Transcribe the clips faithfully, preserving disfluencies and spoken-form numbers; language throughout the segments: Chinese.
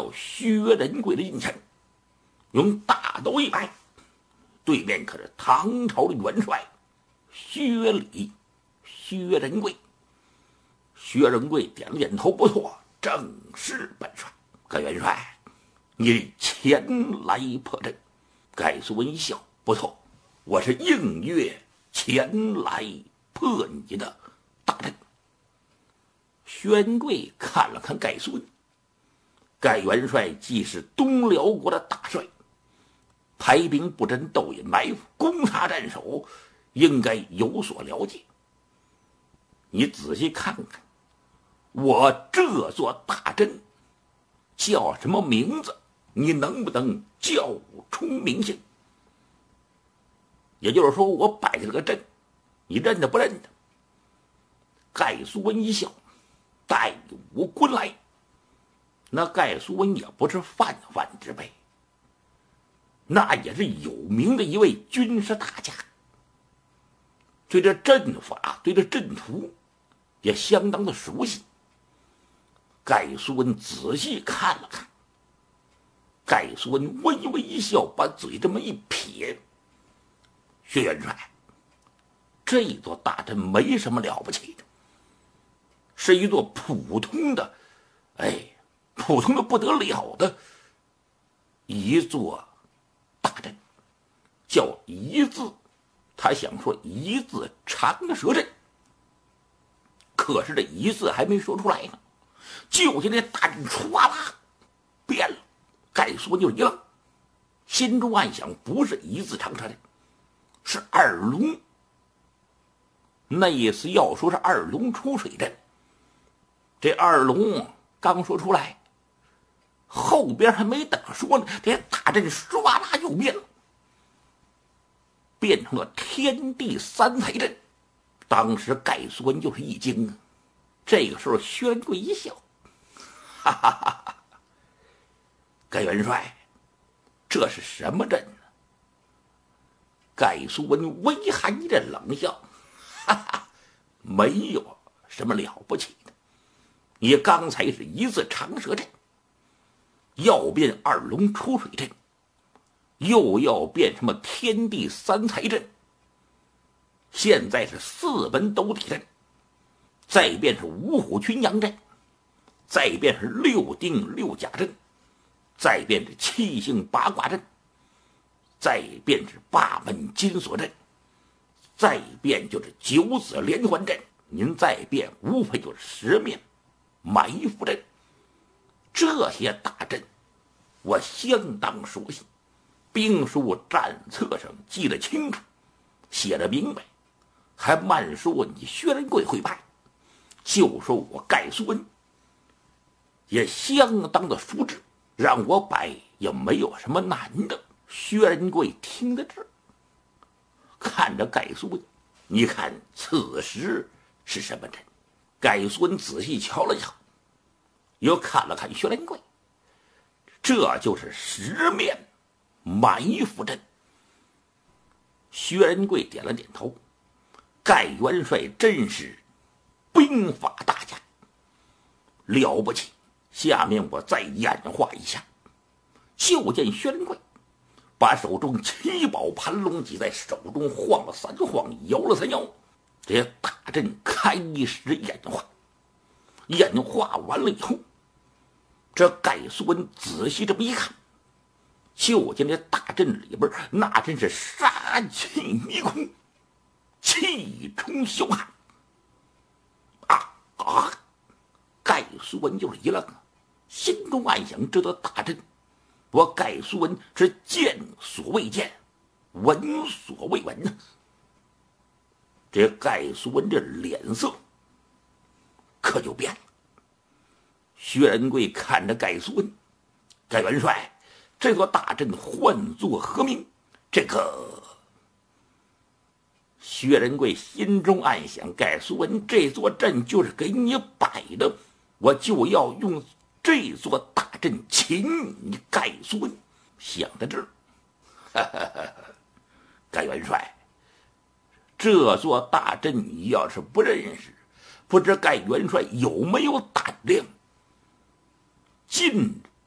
到薛仁贵的近前，用大刀一摆，对面可是唐朝的元帅薛礼、薛仁贵。薛仁贵点了点头，不错，正是本帅。盖元帅，你前来破阵。盖苏文一笑，不错，我是应约前来破你的大阵。薛仁贵看了看盖苏文，盖元帅既是东辽国的大帅，排兵布阵、斗引埋伏、攻杀战守，应该有所了解。你仔细看看，我这座大阵叫什么名字？你能不能叫出名姓？也就是说，我摆了个阵，你认得不认得？盖苏文一笑，带武归来。那盖苏文也不是泛泛之辈，那也是有名的一位军事大家，对这阵法，对这阵图也相当的熟悉。盖苏文仔细看了看，盖苏文微微一笑，把嘴这么一撇：“薛元帅，这座大阵没什么了不起的，是一座普通的，哎，普通的不得了的一座大阵，叫一字。他想说一字长蛇阵，可是这一字还没说出来呢，就见这大阵唰啦变了。盖苏文就一愣，心中暗想：不是一字长蛇阵，是二龙。那意思要说是二龙出水阵。这二龙刚说出来，后边还没等说呢，这大阵唰啦又变了，变成了天地三才阵。当时盖苏文就是一惊啊。这个时候薛仁贵一笑，哈哈哈哈，盖元帅，这是什么阵呢？盖苏文微含一阵冷笑，哈哈，没有什么了不起的。你刚才是一字长蛇阵，要变二龙出水阵，又要变什么天地三才阵，现在是四门斗底阵，再变是五虎群羊阵，再变是六丁六甲阵，再变是七星八卦阵，再变是八门金锁阵，再变就是九子连环阵，您再变无非就是十面埋伏阵。这些大阵我相当熟悉，兵书战册上记得清楚，写得明白，还慢说你薛仁贵会败，就说我盖苏文也相当的熟知，让我摆也没有什么难的。薛仁贵听得这，看着盖苏文，你看此时是什么阵？盖苏文仔细瞧了瞧，又看了看薛仁贵，这就是十面埋伏阵。薛仁贵点了点头，盖元帅真是兵法大家，了不起。下面我再演化一下。就见薛仁贵把手中七宝盘龙戟在手中晃了三晃，摇了三摇，这大阵开始演化。演化完了以后，这盖苏文仔细这么一看，就见这大阵里边那真是杀气迷空，气冲霄汉。啊啊！盖苏文就是一愣啊，心中暗想：这座大阵，我盖苏文是见所未见，闻所未闻呢。这盖苏文这脸色可就变了。薛仁贵看着盖苏文：盖元帅，这座大阵唤作何名？这个薛仁贵心中暗想：盖苏文，这座阵就是给你摆的，我就要用这座大阵擒你盖苏文。想到这儿，哈哈哈哈，盖元帅，这座大阵你要是不认识，不知盖元帅有没有胆量进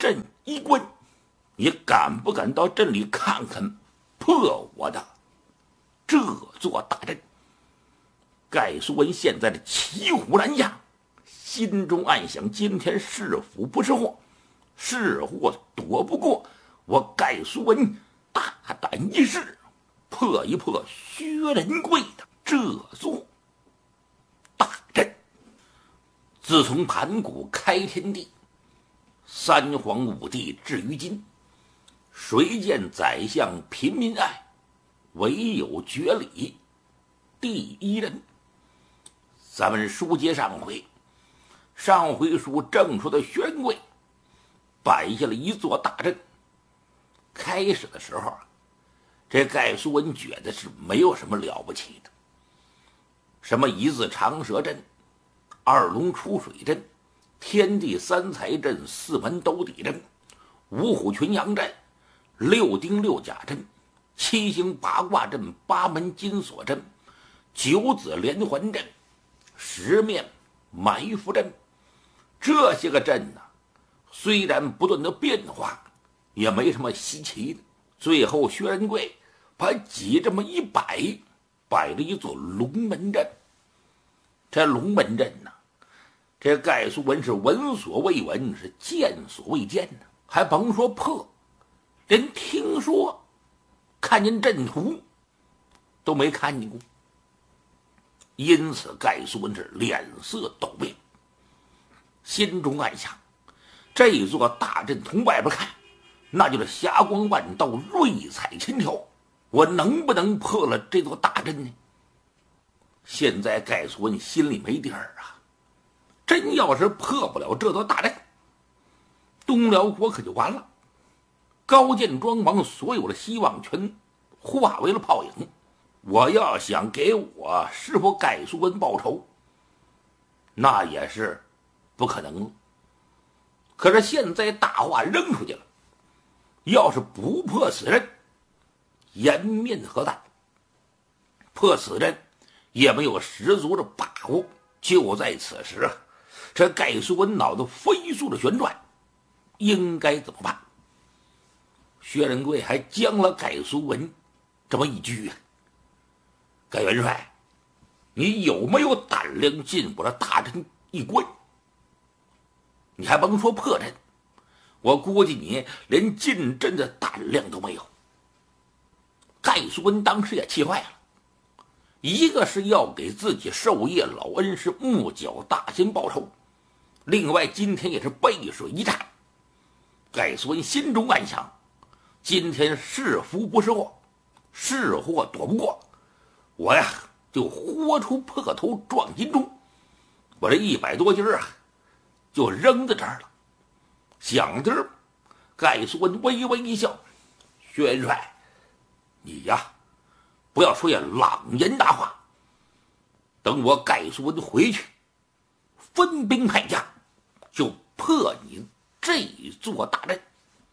镇一关，你敢不敢到镇里看看破我的这座大阵？盖苏文现在的骑虎难下，心中暗想：今天是福不是祸，是祸躲不过，我盖苏文大胆一试，破一破薛仁贵的这座大阵。自从盘古开天地，三皇五帝至于今，谁见宰相平民爱，唯有绝礼第一人。咱们书接上回，上回书正说的薛仁贵摆下了一座大阵。开始的时候，这盖苏文觉得是没有什么了不起的，什么一字长蛇阵、二龙出水阵、天地三才阵、四门斗底阵、五虎群羊阵、六丁六甲阵、七星八卦阵、八门金锁阵、九子连环阵、十面埋伏阵，这些个阵呢，虽然不断的变化，也没什么稀奇的。最后薛仁贵把几这么一摆，摆了一座龙门阵。这龙门阵呢，这盖苏文是闻所未闻，是见所未见呢，还甭说破，连听说看见阵图都没看见过。因此盖苏文是脸色陡变，心中暗想：这座大阵从外边看，那就是霞光万道，瑞彩千条，我能不能破了这座大阵呢？现在盖苏文心里没底儿啊，真要是破不了这座大阵，东辽国可就完了，高见庄王所有的希望全化为了泡影。我要想给我师傅盖苏文报仇，那也是不可能了。可是现在大话扔出去了，要是不破此阵，颜面何在？破此阵也没有十足的把握。就在此时，这盖苏文脑子飞速的旋转，应该怎么办？薛仁贵还将了盖苏文这么一句啊：盖元帅，你有没有胆量进我的大阵一关？你还甭说破阵，我估计你连进阵的胆量都没有。盖苏文当时也气坏了，一个是要给自己授业老恩师木角大仙报仇，另外今天也是背水一战。盖苏文心中暗想：今天是福不是祸，是祸躲不过，我呀就豁出破头撞金钟，我这一百多斤啊就扔在这儿了。想着，盖苏文微微一笑：薛元帅，你呀不要说些朗言大话，等我盖苏文回去，分兵派将，就破你这座大阵。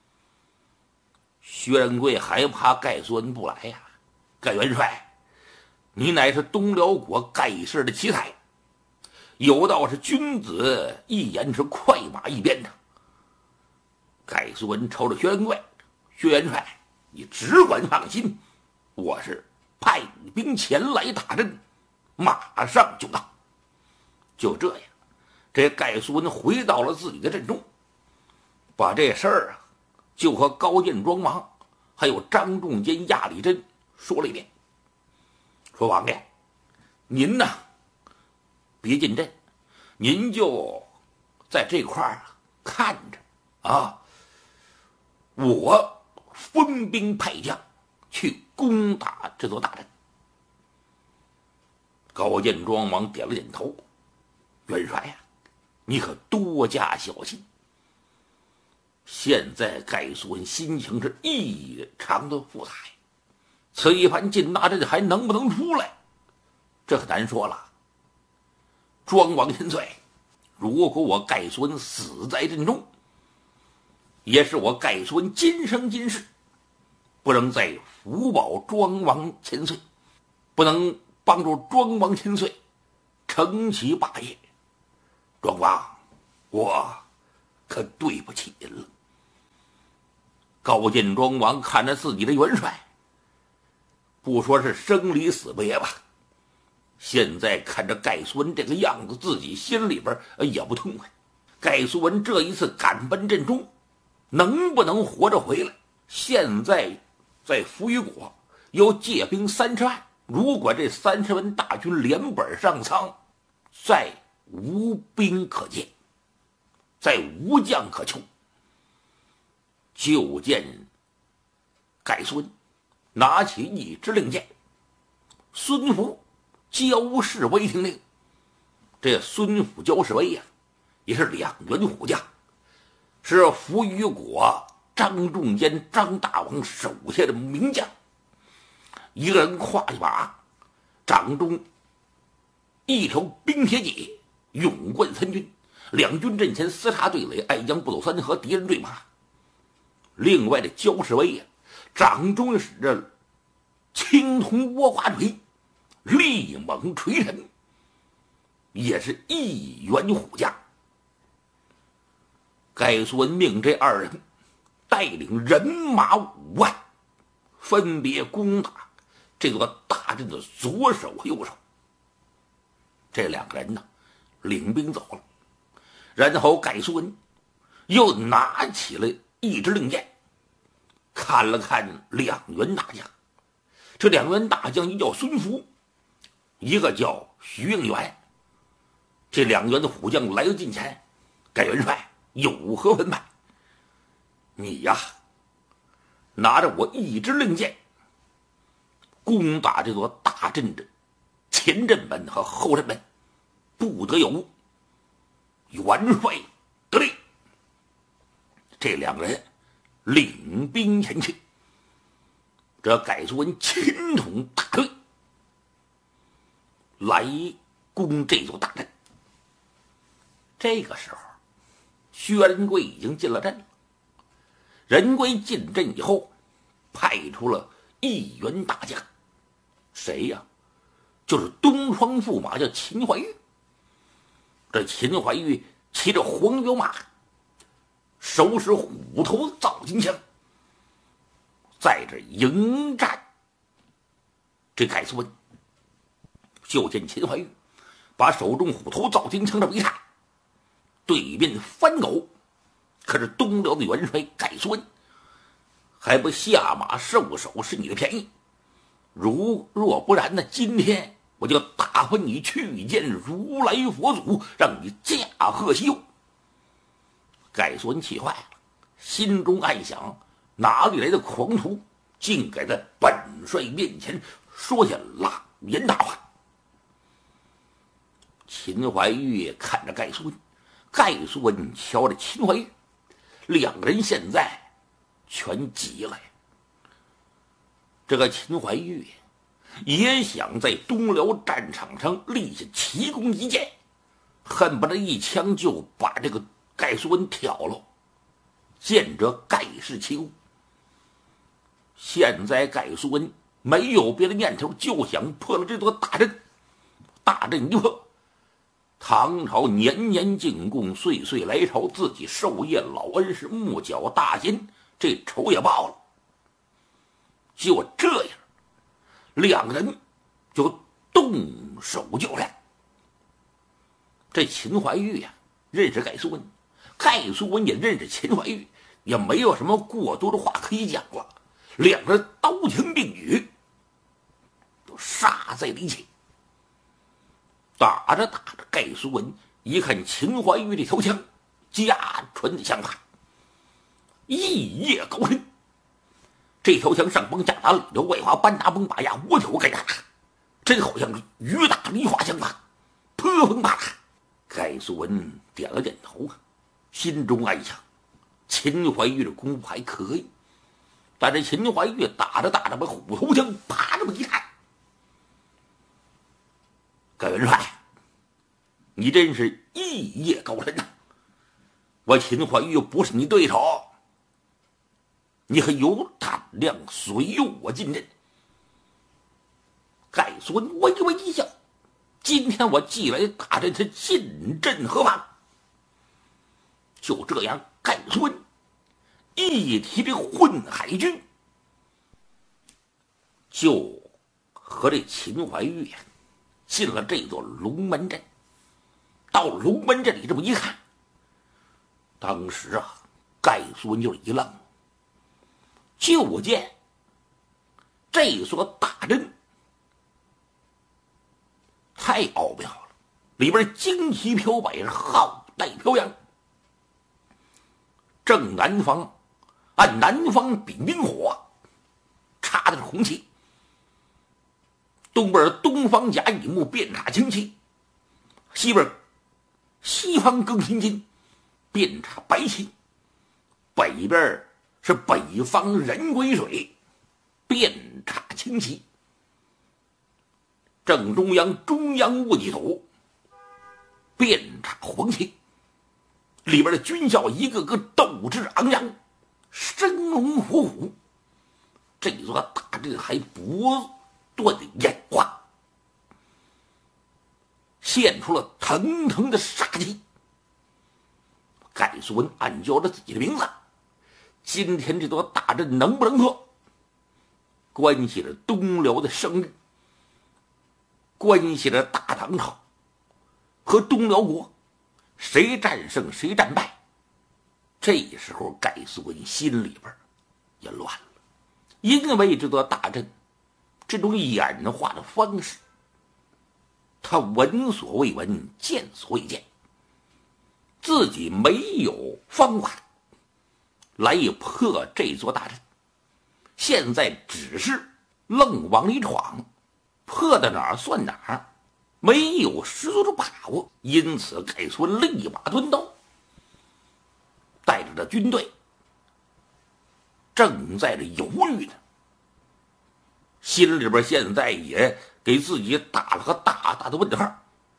薛仁贵还怕盖苏文不来呀、啊？盖元帅，你乃是东辽国盖氏的奇才，有道是君子一言是快马一鞭的。盖苏文瞅着薛仁贵：薛元帅，你只管放心，我是派兵前来打阵，马上就到。就这样，这盖苏文回到了自己的阵中，把这事儿啊就和高见庄王还有张仲坚、亚里真说了一遍。说王爷，您呢别进阵，您就在这块儿看着啊，我分兵派将去攻打这座大阵。高见庄王点了点头：元帅呀、啊，你可多加小心。现在盖苏文心情是异常的复杂，此一番进大阵还能不能出来，这可难说了。庄王千岁，如果我盖苏文死在阵中，也是我盖苏文今生今世不能再福保庄王千岁，不能帮助庄王千岁成其霸业。庄王，我可对不起您了。 高见庄王看着自己的元帅，不说是生离死别吧，现在看着盖苏文这个样子，自己心里边也不痛快。盖苏文这一次赶奔阵中，能不能活着回来？现在在扶余国有借兵三十万，如果这三十万大军连本上苍，再无兵可借，再无将可求。就见盖苏文拿起一支令箭，孙福焦士威听令。这孙府焦士威呀、啊，也是两员虎将，是扶余国张仲淹张大王手下的名将。一个人跨一马，掌中一条冰铁戟，勇冠三军，两军阵前厮杀对垒，爱将不走三河，敌人坠马。另外的焦士威呀、啊，掌中使着青铜倭瓜锤，力猛锤神，也是一员虎将。盖苏文命这二人带领人马五万，分别攻打这座大阵的左手和右手。这两个人呢，领兵走了，然后盖苏文又拿起了一支令箭，看了看两员大将。这两员大将一叫孙福，一个叫徐应元。这两员的虎将来到近前，盖元帅有何分派？你呀，拿着我一支令箭，攻打这座大阵的前阵门和后阵门，不得有误。元帅得令。这两个人领兵前去。这盖苏文亲统大队来攻这座大阵。这个时候，薛仁贵已经进了阵了。仁贵进阵以后，派出了一员大将，谁呀？就是东窗驸马，叫秦怀玉。这秦怀玉骑着黄骠马，手使虎头造金枪，在这迎战这盖苏文。就见秦怀玉把手中虎头造金枪这么一看，对面翻狗，可是东辽的元帅盖苏文还不下马受手，是你的便宜。如若不然呢，今天我就打发你去见如来佛祖，让你驾鹤西游。盖苏文气坏了，心中暗想，哪里来的狂徒，竟敢在本帅面前说下狼言大话。秦怀玉看着盖苏文，盖苏文瞧着秦怀玉，两个人现在全急了呀。这个秦怀玉也想在东辽战场上立下奇功一件，恨不得一枪就把这个盖苏文挑了，见着盖世奇功。现在盖苏文没有别的念头，就想破了这座大阵。大阵一破，唐朝年年进贡，岁岁来朝，自己授业老恩师，木角大金，这仇也报了。就这样，两个人就动手较量。这秦怀玉呀、啊，认识盖苏文，盖苏文也认识秦怀玉，也没有什么过多的话可以讲了。两个人刀枪并举，都杀在了一起。打着打着，盖苏文一看秦怀玉这条枪，家传的枪法，一夜高深。这条枪上崩下打，里头外滑，半打崩把压，我挑盖打，这好像是雨打梨花枪法，泼风大打。盖苏文点了点头啊，心中暗想，秦怀玉的功夫还可以。但这秦怀玉打着打着，把虎头枪啪这么一看，盖元帅，你真是一夜高深呐！我秦怀玉不是你对手，你还有胆量随我进阵？盖苏文微微一笑，今天我既来大阵，他进阵何妨？就这样，盖苏文一提这混海军，就和这秦怀玉进了这座龙门阵。到龙门阵里这么一看，当时啊，盖苏文就是一愣，就见这所大阵太奥妙了，里边旌旗飘摆，浩带飘扬。正南方，按南方丙丁火插的是红旗，东边东方甲乙木遍插青旗，西边西方庚辛金遍插白旗，北边是北方壬癸水遍插青旗，正中央中央戊己土遍插黄旗。里边的军校一个个斗志昂扬，生龙活虎，这座大阵还不断的演化，现出了腾腾的杀气。盖苏文暗叫着自己的名字，今天这座大阵能不能破，关系着东辽的声誉，关系着大唐朝和东辽国谁战胜谁战败。这时候盖苏文心里边也乱了，因为这座大阵这种演化的方式，他闻所未闻，见所未见，自己没有方法来破这座大阵，现在只是愣往里闯，破到哪儿算哪儿，没有十足的把握。因此盖苏文立马蹲刀，带着这军队正在这犹豫呢，心里边现在也给自己打了个大大的问号，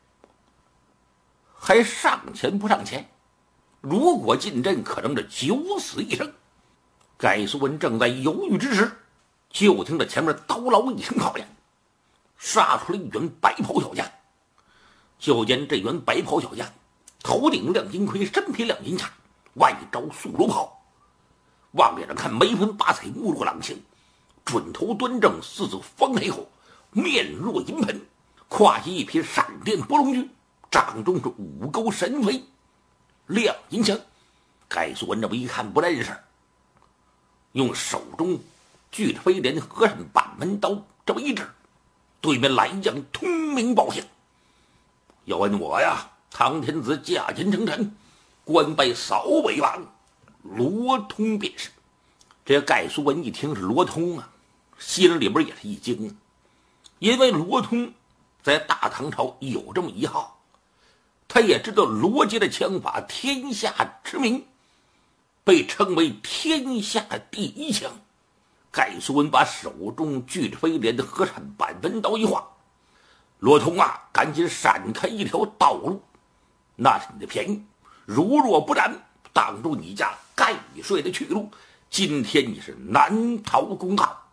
还上前不上前？如果进阵，可能是九死一生。盖苏文正在犹豫之时，就听着前面刀牢一声号响，杀出了一员白袍小将。就见这员白袍小将头顶亮金盔，身披亮金甲，外着素罗袍，往脸上看眉分八彩，目若朗晴，准头端正，四子方黑后，面若银盆，挎起一匹闪电波龙驹，掌中是五钩神飞亮银枪。盖苏文这么一看不认识，用手中巨飞镰和尚板门刀这么一指，对面来将通明报信，要问我呀，唐天子驾前称臣，官拜扫北王，罗通便是。这盖苏文一听是罗通啊，心里边也是一惊，因为罗通在大唐朝有这么一号，他也知道罗家的枪法天下驰名，被称为天下第一枪。盖苏文把手中巨飞镰的和善板门刀一晃，罗通啊，赶紧闪开一条道路，那是你的便宜，如若不然，挡住你家盖税的去路，今天你是难逃公道。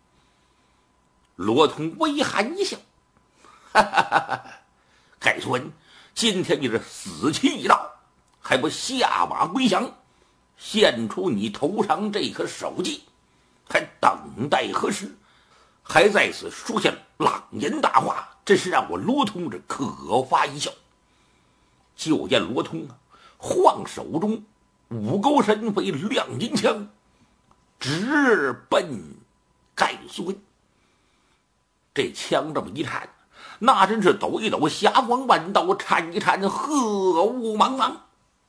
罗通微含一笑，哈哈哈哈，盖苏文，今天你是死期已到，还不下马归降，献出你头上这颗首级，还等待何时？还在此说下朗言大话，真是让我罗通这可发一笑。就见罗通啊，晃手中五钩神飞亮银枪，直奔盖苏文。这枪这么一颤，那真是抖一抖，霞光万道；颤一颤，鹤雾茫茫。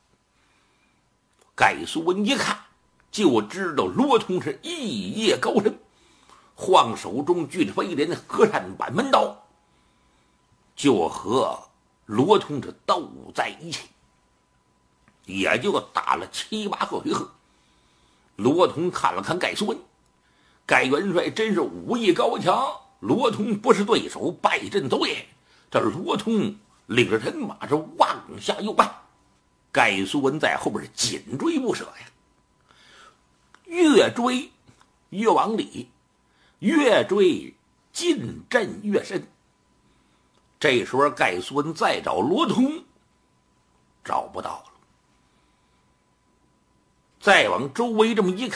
盖苏文一看就知道罗通是一夜高深，晃手中巨飞镰和善板门刀，就和罗通这斗在一起，也就打了七八个回合。罗通看了看盖苏文，盖元帅真是武艺高强，罗通不是对手，败阵走也。这罗通领着人马是往下又败，盖苏文在后边是紧追不舍呀，越追越往里，越追进阵越深。这时候盖苏文再找罗通找不到了， 再往周围这么一